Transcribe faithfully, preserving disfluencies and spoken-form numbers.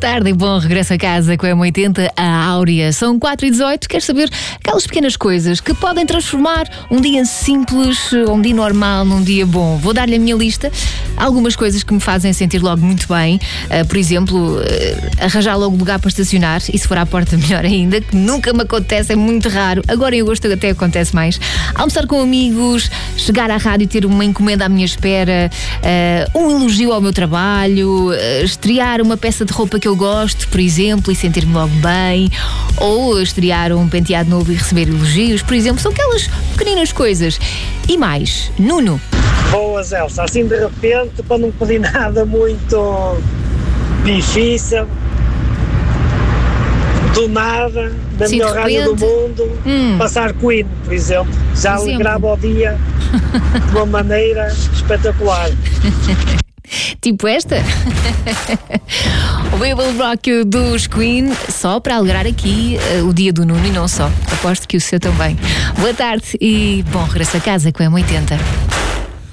tarde e bom regresso a casa com a M oitenta, a Áurea. São quatro e dezoito. Queres saber aquelas pequenas coisas que podem transformar um dia simples ou um dia normal num dia bom? Vou dar-lhe a minha lista. Algumas coisas que me fazem sentir logo muito bem. Uh, por exemplo, uh, arranjar logo lugar para estacionar. E se for à porta, melhor ainda, que nunca me acontece, é muito raro. Agora em agosto até acontece mais. Almoçar com amigos, chegar à rádio e ter uma encomenda à minha espera, uh, um elogio ao meu trabalho, uh, estrear uma peça de roupa que eu gosto, por exemplo, e sentir-me logo bem, ou estrear um penteado novo e receber elogios, por exemplo, são aquelas pequeninas coisas. E mais, Nuno. Boas, Elsa, assim de repente, para não pedir nada muito difícil, do nada, da Sim, melhor rádio do mundo, hum. passar Queen, por exemplo, já alegrava o dia de uma maneira espetacular. Tipo esta? O We Will Rock You dos Queen, só para alegrar aqui uh, o dia do Nuno e não só. Aposto que o seu também. Boa tarde e bom regresso a casa com a M oitenta.